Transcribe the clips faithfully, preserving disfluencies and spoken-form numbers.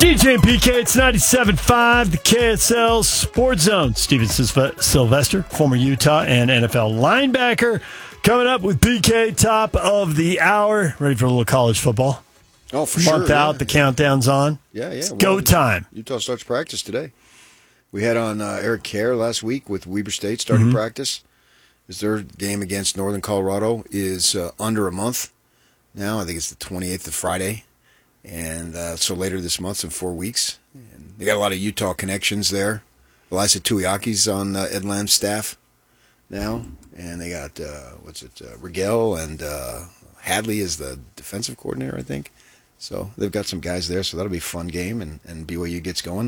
D J and P K, it's ninety-seven point five, the K S L Sports Zone. Steven Sylvester, former Utah and N F L linebacker, coming up with P K, top of the hour. Ready for a little college football? Oh, for Month sure. Month out, yeah. the countdown's on. Yeah, yeah. It's well, go time. Utah starts practice today. We had on uh, Eric Kerr last week with Weber State starting mm-hmm. practice. Is their game against Northern Colorado is uh, under a month now. I think it's the twenty-eighth of Friday. And uh, so later this month in four weeks. And they got a lot of Utah connections there. Elisa Tuiaki's on uh, Ed Lamb's staff now. And they got, uh, what's it, uh, Rigel and uh, Hadley is the defensive coordinator, I think. So they've got some guys there, so that'll be a fun game, and, and B Y U gets going.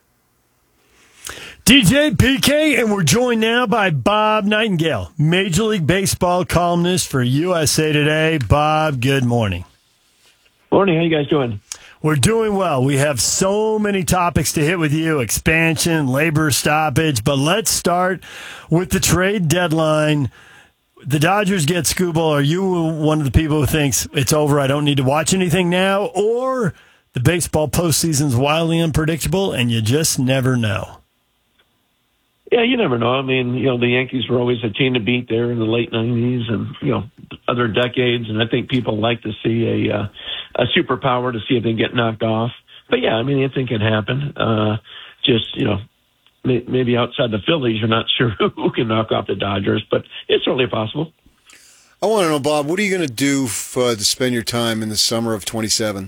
D J, P K, and we're joined now by Bob Nightingale, Major League Baseball columnist for U S A Today. Bob, good morning. Morning. How you guys doing? We're doing well. We have so many topics to hit with you, expansion, labor stoppage, but let's start with the trade deadline. The Dodgers get Skubal. Are you one of the people who thinks it's over, I don't need to watch anything now, or the baseball postseason's wildly unpredictable and you just never know? Yeah, you never know. I mean, you know, the Yankees were always a team to beat there in the late nineties and, you know, other decades, and I think people like to see a uh, a superpower to see if they get knocked off. But, yeah, I mean, anything can happen. Uh, just, you know, may, maybe outside the Phillies, you're not sure who can knock off the Dodgers, but it's certainly possible. I want to know, Bob, what are you going to do f- uh, to spend your time in the summer of twenty-seven?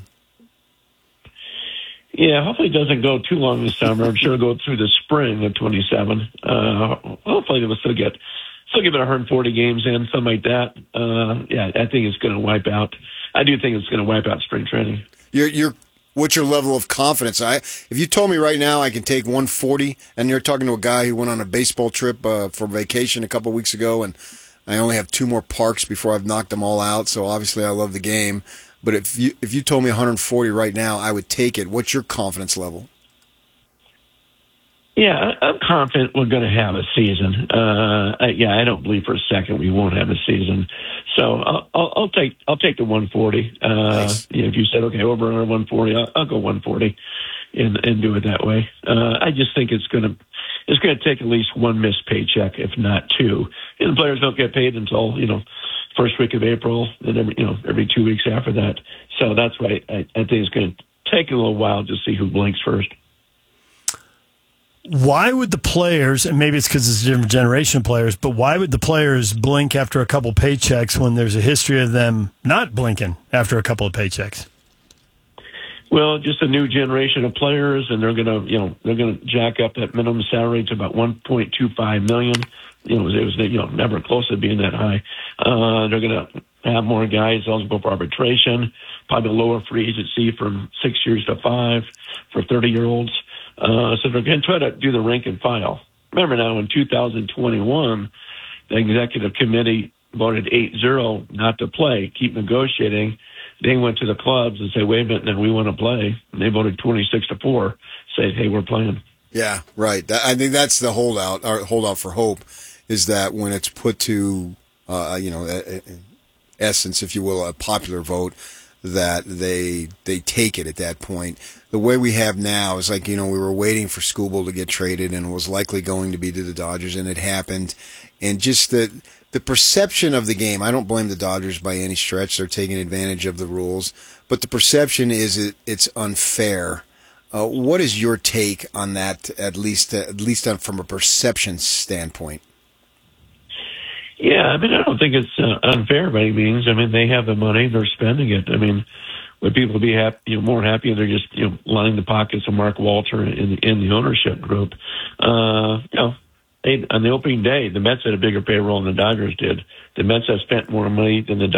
Yeah, hopefully it doesn't go too long this summer. I'm sure it'll go through the spring of twenty-seven. Uh, hopefully we'll still get still give it one hundred forty games in, something like that. Uh, yeah, I think it's going to wipe out. I do think it's going to wipe out spring training. You're, you're, what's your level of confidence? I, if you told me right now I can take one forty, and you're talking to a guy who went on a baseball trip uh, for vacation a couple of weeks ago, and I only have two more parks before I've knocked them all out, so obviously I love the game. But if you if you told me one hundred forty right now, I would take it. What's your confidence level? Yeah, I'm confident we're going to have a season. Uh, I, yeah, I don't believe for a second we won't have a season. So I'll, I'll, I'll take I'll take the one forty. Uh, nice. You know, if you said okay, over under one forty, I'll, I'll go one forty, and and do it that way. Uh, I just think it's going to it's going to take at least one missed paycheck, if not two. And the players don't get paid until you know. first week of April, and every you know every two weeks after that. So that's why I, I think it's going to take a little while to see who blinks first. Why would the players, and maybe it's because it's a different generation of players, but why would the players blink after a couple paychecks when there's a history of them not blinking after a couple of paychecks? Well, just a new generation of players, and they're going to, you know, they're going to jack up that minimum salary to about one point two five million dollars. You know, it was, you know, never close to being that high. Uh, they're going to have more guys eligible for arbitration, probably lower free agency from six years to five for thirty-year-olds. Uh, so they're going to try to do the rank and file. Remember now, in two thousand twenty-one, the executive committee voted eight zero not to play, keep negotiating. They went to the clubs and said, wait a minute, then we want to play. And they voted twenty-six to four, said, hey, we're playing. Yeah, right. I think that's the holdout, or holdout for hope, is that when it's put to, uh, you know, in essence, if you will, a popular vote, that they they take it at that point. The way we have now is like, you know, we were waiting for Skubal to get traded and was likely going to be to the Dodgers, and it happened. And just the the perception of the game, I don't blame the Dodgers by any stretch. They're taking advantage of the rules. But the perception is it, it's unfair. Uh, what is your take on that, at least at least on, from a perception standpoint? Yeah, I mean, I don't think it's uh, unfair by any means. I mean, they have the money; they're spending it. I mean, would people be happy, you know, more happy if they're just, you know, lining the pockets of Mark Walter in the, in the ownership group? Uh, you know, they, on the opening day, the Mets had a bigger payroll than the Dodgers did. The Mets have spent more money than the